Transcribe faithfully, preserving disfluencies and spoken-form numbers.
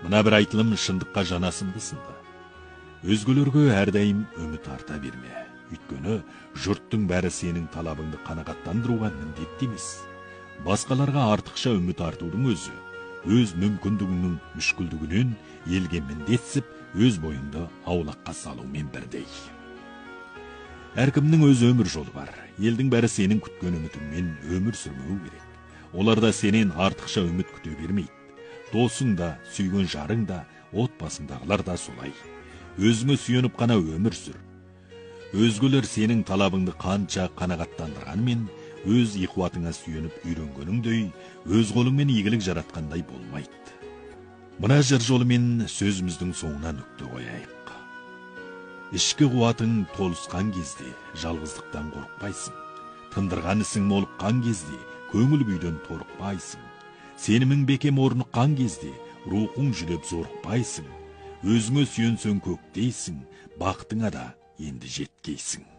Мына бір айтылым шындыққа жанасымды сынды. Өзгелерге әрдайым үміт арта берме. Өйткені жұрттың бәрі сенің талабыңды қанағаттандыруға міндетті емес. Басқаларға артықша үміт артудың өзі, өз мүмкіндігінің мүшкілдігінен елге міндетсіп, өз бойыңды аулаққа салумен бірдей. Әркімнің өз өмір жолы бар. Елдің бәрі сенің күткен үмітіңмен өмір сүрмеу керек. Оларда сенен артықша үміт күте бермейді. Досың да, сүйген жарың да, отбасыңдағылар да солай. Өзіңе сүйеніп қана өмір сүр. Өзгелер сенің талабыңды қанша қанағаттандырғанмен, өз иқуатыңа сүйеніп үйренгеніңдей, өз қолыңмен игілік жаратқандай болмайды. Мына жыр жолымен сөзіміздің соңына нүкте қояйық. Ішкі қуатың толысқан кезде жалғыздықтан қорықпайсың. Тындырған ісің молыққан кезде көңіл күйден торықпайсың. Сенімің бекем орныққан кезде рухың жүдеп зорықпайсың. Өзіңе сүйенсең көктейсің, бақытыңа да енді жеткейсің.